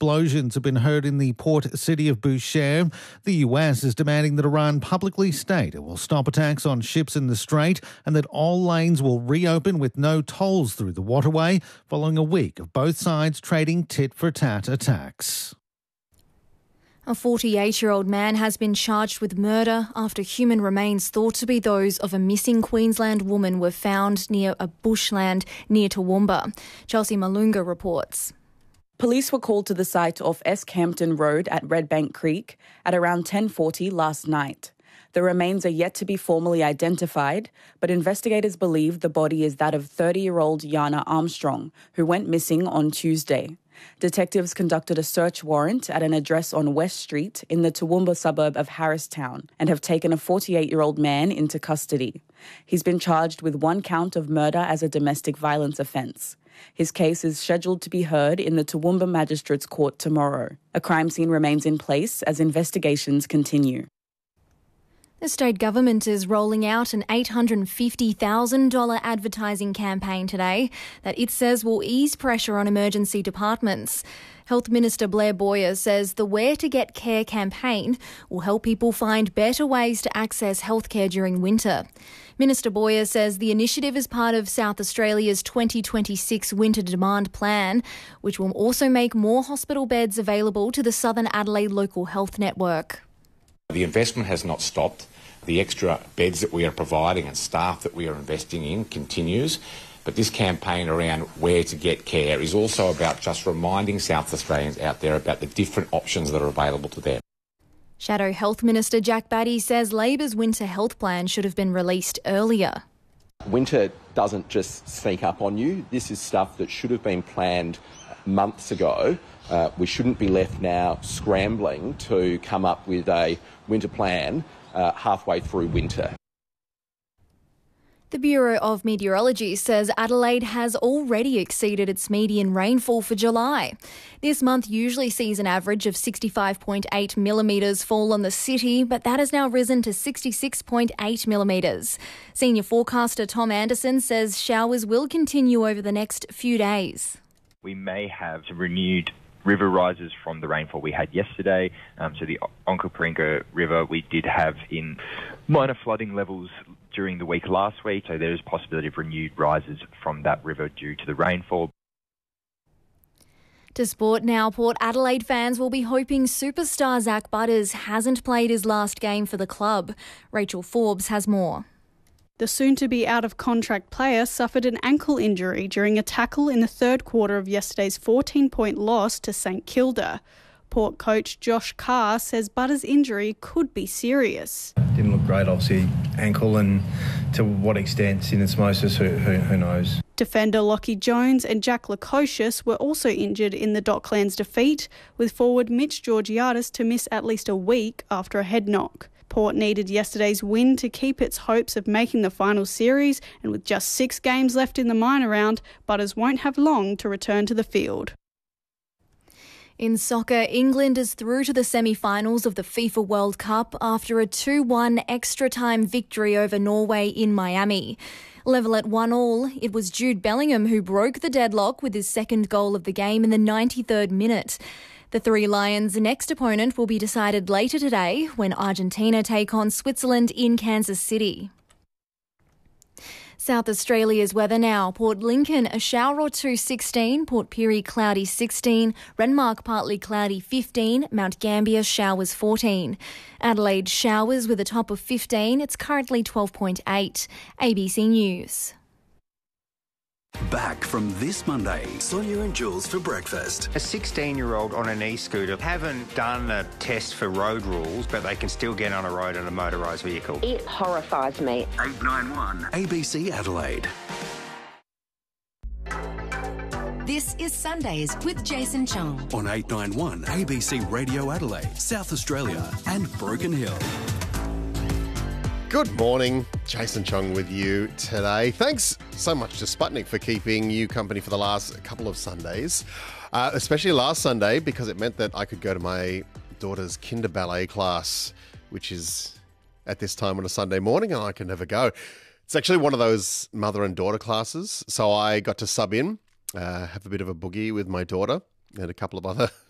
explosions have been heard in the port city of Bushehr. The US is demanding that Iran publicly state it will stop attacks on ships in the strait and that all lanes will reopen with no tolls through the waterway following a week of both sides trading tit-for-tat attacks. A 48-year-old man has been charged with murder after human remains thought to be those of a missing Queensland woman were found near a bushland near Toowoomba. Chelsea Malunga reports. Police were called to the site of Escampton Road at Redbank Creek at around 10:40 last night. The remains are yet to be formally identified, but investigators believe the body is that of 30-year-old Yana Armstrong, who went missing on Tuesday. Detectives conducted a search warrant at an address on West Street in the Toowoomba suburb of Harristown and have taken a 48-year-old man into custody. He's been charged with one count of murder as a domestic violence offence. His case is scheduled to be heard in the Toowoomba Magistrates Court tomorrow. A crime scene remains in place as investigations continue. The state government is rolling out an $850,000 advertising campaign today that it says will ease pressure on emergency departments. Health Minister Blair Boyer says the Where to Get Care campaign will help people find better ways to access healthcare during winter. Minister Boyer says the initiative is part of South Australia's 2026 Winter Demand Plan, which will also make more hospital beds available to the Southern Adelaide Local Health Network. The investment has not stopped. The extra beds that we are providing and staff that we are investing in continues. But this campaign around where to get care is also about just reminding South Australians out there about the different options that are available to them. Shadow Health Minister Jack Batty says Labor's winter health plan should have been released earlier. Winter doesn't just sneak up on you. This is stuff that should have been planned months ago. We shouldn't be left now scrambling to come up with a winter plan halfway through winter. The Bureau of Meteorology says Adelaide has already exceeded its median rainfall for July. This month usually sees an average of 65.8 millimetres fall on the city, but that has now risen to 66.8 millimetres. Senior forecaster Tom Anderson says showers will continue over the next few days. We may have some renewed river rises from the rainfall we had yesterday. So the Onkaparinga River, we did have in minor flooding levels during the week last week. So there is possibility of renewed rises from that river due to the rainfall. To sport now, Port Adelaide fans will be hoping superstar Zach Butters hasn't played his last game for the club. Rachel Forbes has more. The soon-to-be out-of-contract player suffered an ankle injury during a tackle in the third quarter of yesterday's 14-point loss to St Kilda. Port coach Josh Carr says Butters' injury could be serious. Didn't look great, obviously, ankle, and to what extent syndesmosis, who knows. Defender Lockie Jones and Jack Lukosius were also injured in the Docklands defeat, with forward Mitch Georgiadis to miss at least a week after a head knock. Port needed yesterday's win to keep its hopes of making the final series, and with just 6 games left in the minor round, Butters won't have long to return to the field. In soccer, England is through to the semi-finals of the FIFA World Cup after a 2-1 extra-time victory over Norway in Miami. Level at 1-1, it was Jude Bellingham who broke the deadlock with his second goal of the game in the 93rd minute. The Three Lions' next opponent will be decided later today when Argentina take on Switzerland in Kansas City. South Australia's weather now. Port Lincoln, a shower or two 16, Port Pirie cloudy 16, Renmark partly cloudy 15, Mount Gambier showers 14. Adelaide showers with a top of 15, it's currently 12.8. ABC News. Back from this Monday, Sonia and Jules for breakfast. A 16-year-old on an e-scooter haven't done a test for road rules, but they can still get on a road in a motorised vehicle. It horrifies me. 891 ABC Adelaide. This is Sundays with Jason Chong. On 891 ABC Radio Adelaide, South Australia and Broken Hill. Good morning, Jason Chong with you today. Thanks so much to Sputnik for keeping you company for the last couple of Sundays, especially last Sunday because it meant that I could go to my daughter's kinder ballet class, which is at this time on a Sunday morning and I can never go. It's actually one of those mother and daughter classes, so I got to sub in, have a bit of a boogie with my daughter and a couple of other